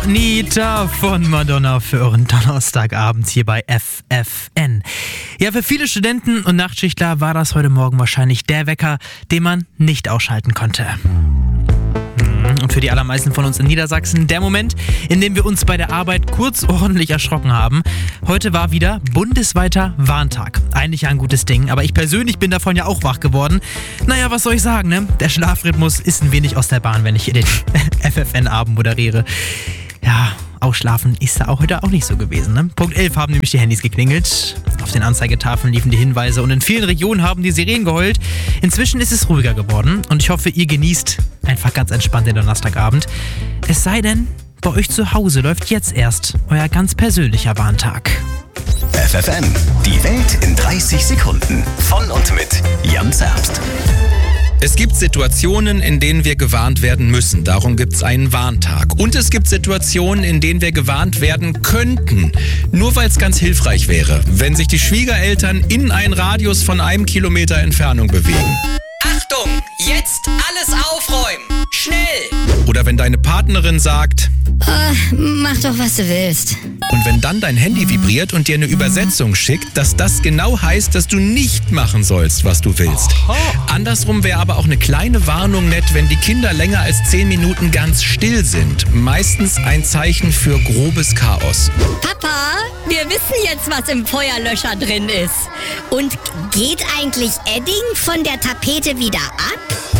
Nita von Madonna für euren Donnerstagabend hier bei FFN. Ja, für viele Studenten und Nachtschichtler war das heute Morgen wahrscheinlich der Wecker, den man nicht ausschalten konnte. Und für die allermeisten von uns in Niedersachsen der Moment, in dem wir uns bei der Arbeit kurz ordentlich erschrocken haben. Heute war wieder bundesweiter Warntag. Eigentlich ein gutes Ding, aber ich persönlich bin davon ja auch wach geworden. Naja, was soll ich sagen, ne? Der Schlafrhythmus ist ein wenig aus der Bahn, wenn ich hier den FFN-Abend moderiere. Ja, ausschlafen ist da auch heute auch nicht so gewesen, ne? Punkt 11 haben nämlich die Handys geklingelt. Auf den Anzeigetafeln liefen die Hinweise und in vielen Regionen haben die Sirenen geheult. Inzwischen ist es ruhiger geworden und ich hoffe, ihr genießt einfach ganz entspannt den Donnerstagabend. Es sei denn, bei euch zu Hause läuft jetzt erst euer ganz persönlicher Warntag. FFN, die Welt in 30 Sekunden. Von und mit Jan Zerbst. Es gibt Situationen, in denen wir gewarnt werden müssen. Darum gibt es einen Warntag. Und es gibt Situationen, in denen wir gewarnt werden könnten. Nur weil es ganz hilfreich wäre, wenn sich die Schwiegereltern in einen Radius von 1 Kilometer Entfernung bewegen. Achtung, jetzt alles aufräumen. Schnell! Oder wenn deine Partnerin sagt, Mach doch, was du willst. und wenn dann dein Handy vibriert und dir eine Übersetzung schickt, dass das genau heißt, dass du nicht machen sollst, was du willst. Andersrum wäre aber auch eine kleine Warnung nett, wenn die Kinder länger als 10 Minuten ganz still sind. Meistens ein Zeichen für grobes Chaos. Papa, wir wissen jetzt, was im Feuerlöscher drin ist. Und geht eigentlich Edding von der Tapete wieder ab?